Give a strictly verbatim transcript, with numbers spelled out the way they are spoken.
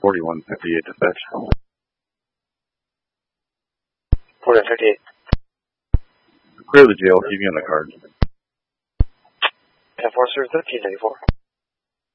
forty-one fifty-eight dispatch. forty-one fifty-eight. Clear the jail, keep you on the card. Enforcer thirteen ninety-four.